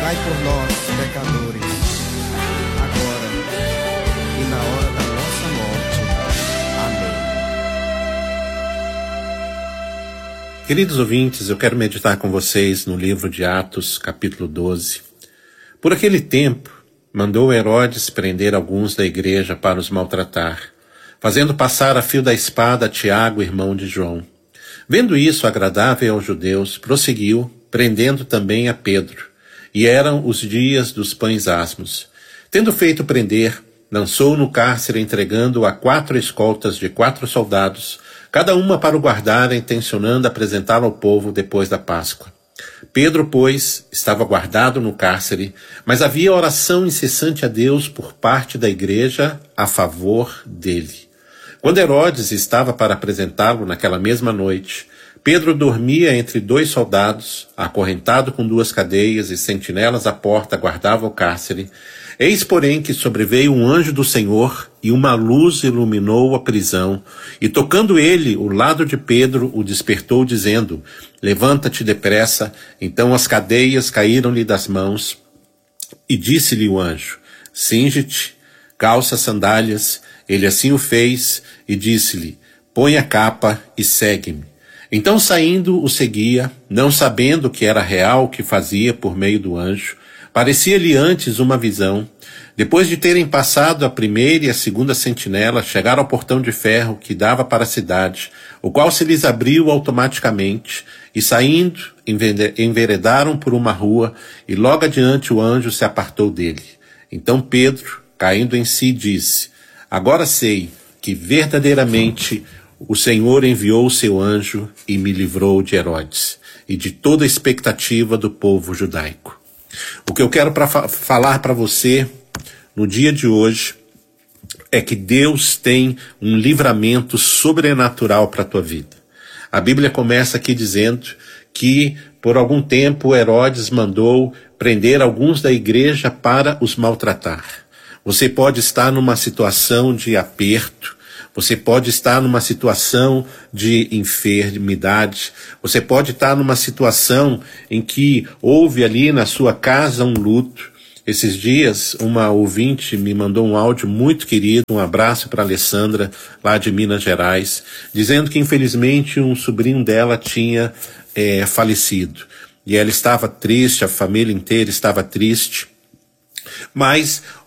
rogai por nós, pecadores, agora e na hora da nossa morte. Amém. Queridos ouvintes, eu quero meditar com vocês no livro de Atos, capítulo 12. Por aquele tempo, mandou Herodes prender alguns da igreja para os maltratar, fazendo passar a fio da espada Tiago, irmão de João. Vendo isso agradável aos judeus, prosseguiu, prendendo também a Pedro. E eram os dias dos pães asmos. Tendo feito prender, lançou-o no cárcere, entregando-o a 4 escoltas de 4 soldados, cada uma para o guardar, intencionando apresentá-lo ao povo depois da Páscoa. Pedro, pois, estava guardado no cárcere, mas havia oração incessante a Deus por parte da igreja a favor dele. Quando Herodes estava para apresentá-lo naquela mesma noite, Pedro dormia entre 2 soldados, acorrentado com 2 cadeias e sentinelas à porta guardavam o cárcere. Eis, porém, que sobreveio um anjo do Senhor e uma luz iluminou a prisão. E tocando ele o lado de Pedro, o despertou, dizendo: levanta-te depressa. Então as cadeias caíram-lhe das mãos. E disse-lhe o anjo: cinge-te, calça as sandálias. Ele assim o fez e disse-lhe: põe a capa e segue-me. Então saindo o seguia, não sabendo que era real o que fazia por meio do anjo. Parecia-lhe antes uma visão. Depois de terem passado a primeira e a segunda sentinela, chegaram ao portão de ferro que dava para a cidade, o qual se lhes abriu automaticamente, e saindo, enveredaram por uma rua, e logo adiante o anjo se apartou dele. Então Pedro, caindo em si, disse: agora sei que verdadeiramente o Senhor enviou o seu anjo e me livrou de Herodes e de toda a expectativa do povo judaico. O que eu quero falar para você no dia de hoje é que Deus tem um livramento sobrenatural para a tua vida. A Bíblia começa aqui dizendo que por algum tempo Herodes mandou prender alguns da igreja para os maltratar. Você pode estar numa situação de aperto, você pode estar numa situação de enfermidade, você pode estar numa situação em que houve ali na sua casa um luto. Esses dias, uma ouvinte me mandou um áudio muito querido, um abraço para a Alessandra, lá de Minas Gerais, dizendo que infelizmente um sobrinho dela tinha falecido. E ela estava triste, a família inteira estava triste. Mas